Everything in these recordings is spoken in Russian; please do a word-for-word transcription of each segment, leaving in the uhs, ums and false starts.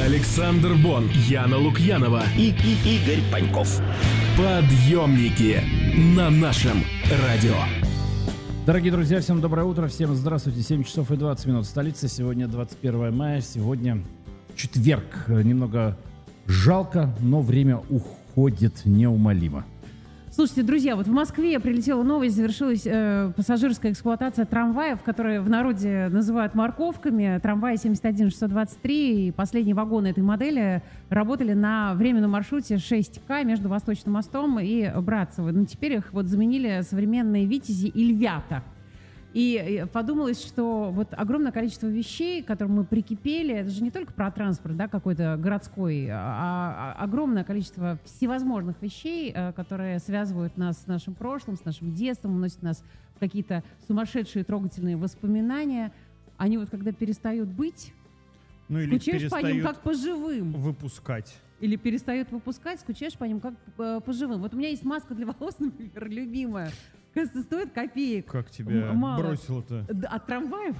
Александр Бон, Яна Лукьянова и, и Игорь Паньков. Подъемники на нашем радио. Дорогие друзья, всем доброе утро, всем здравствуйте. семь часов и двадцать минут в столице. Сегодня двадцать первое мая, сегодня четверг. Немного жалко, но время уходит неумолимо. Слушайте, друзья, вот в Москве прилетела новость, завершилась э, пассажирская эксплуатация трамваев, которые в народе называют морковками. Трамвай семьдесят один шестьсот двадцать три и последние вагоны этой модели работали на временном маршруте шесть ка между Восточным мостом и Братцево. Но теперь их вот заменили современные «Витязи» и «Львята». И подумалось, что вот огромное количество вещей, к которым мы прикипели, это же не только про транспорт, да, какой-то городской, а огромное количество всевозможных вещей, которые связывают нас с нашим прошлым, с нашим детством, уносят нас в какие-то сумасшедшие трогательные воспоминания. Они вот когда перестают быть, ну, или скучаешь по ним как по живым. Выпускать. Или перестают выпускать, скучаешь по ним как по живым. Вот у меня есть маска для волос, например, любимая. Кажется, стоит копеек. Как тебя мало. Бросило-то? От трамваев?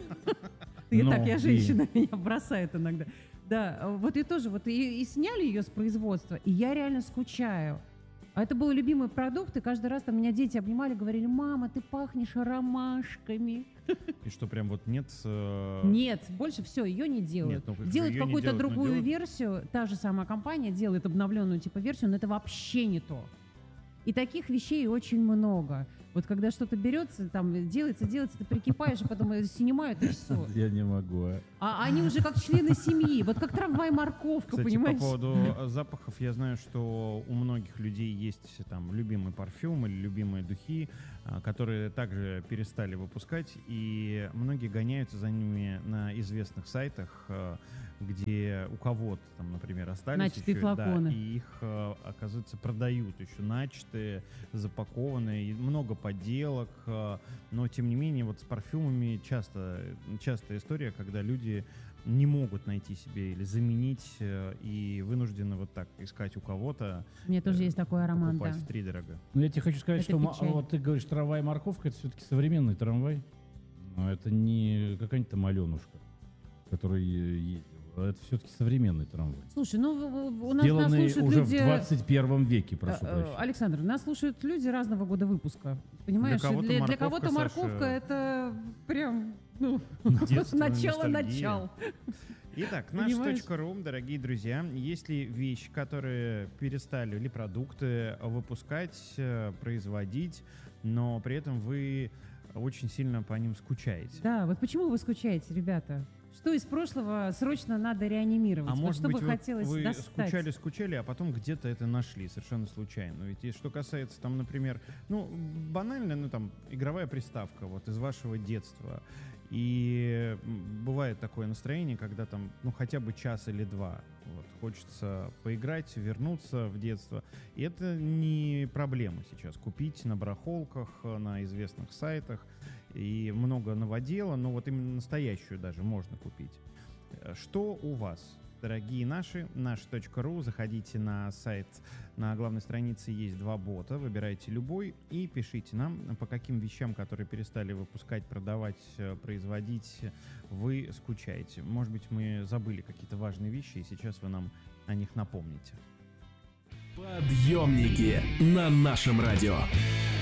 И так я женщина, меня бросает иногда. Да, вот и тоже, вот и сняли ее с производства, и я реально скучаю. А это был любимый продукт, и каждый раз там меня дети обнимали, говорили: мама, ты пахнешь ромашками. И что, прям вот нет... Э... Нет, больше все, ее не делают. Нет, ну, делают какую-то делают, другую версию, та же самая компания делает обновленную типа версию, но это вообще не то. И таких вещей очень много. Вот когда что-то берется, там делается, делается, ты прикипаешь, а потом снимают, и все. Я не могу. А, а они уже как члены семьи. Вот как трамвай-морковка, кстати, понимаешь? По поводу запахов, я знаю, что у многих людей есть там любимый парфюм или любимые духи, которые также перестали выпускать, и многие гоняются за ними на известных сайтах, где у кого-то там, например, остались начатые еще, флаконы. Да, и их, оказывается, продают еще начатые, запакованные, много подделок, но тем не менее вот с парфюмами часто, частая история, когда люди не могут найти себе или заменить и вынуждены вот так искать у кого-то. У меня тоже есть такой аромат, покупать да. втридорога. Ну, я тебе хочу сказать, это что печаль. Вот ты говоришь, трамвай-морковка, это все-таки современный трамвай. Но это не какая-нибудь там Аленушка, который ездил. Это все-таки современный трамвай. Слушай, ну у нас Сделанный нас слушают уже люди... в двадцать первом веке, прошу а, прощения. Александр, нас слушают люди разного года выпуска. Понимаешь, для кого-то для, морковка, для кого-то морковка Саша, это прям ну, начало начал. Итак, наш точка ру, дорогие друзья, есть ли вещи, которые перестали, или продукты выпускать, производить, но при этом вы очень сильно по ним скучаете? Да, вот почему вы скучаете, ребята? Что из прошлого срочно надо реанимировать? А вот может что быть, бы вы, хотелось вы достать? скучали-скучали, а потом где-то это нашли совершенно случайно. Ведь и что касается, там, например, ну, банально, ну, там, игровая приставка вот из вашего детства. И бывает такое настроение, когда там, ну, хотя бы час или два. Вот, хочется поиграть, вернуться в детство. И это не проблема сейчас. Купить на барахолках, на известных сайтах. И много новодела, но вот именно настоящую даже можно купить. Что у вас, дорогие наши, наш точка ру, заходите на сайт, на главной странице есть два бота, выбирайте любой и пишите нам, по каким вещам, которые перестали выпускать, продавать, производить, вы скучаете. Может быть, мы забыли какие-то важные вещи, и сейчас вы нам о них напомните. Подъемники на нашем радио.